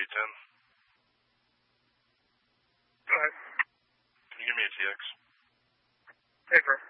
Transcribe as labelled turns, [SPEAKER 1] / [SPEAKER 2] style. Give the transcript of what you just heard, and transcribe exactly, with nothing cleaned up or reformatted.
[SPEAKER 1] ten.
[SPEAKER 2] Go ahead.
[SPEAKER 1] Can you give me a T X?
[SPEAKER 2] Paper.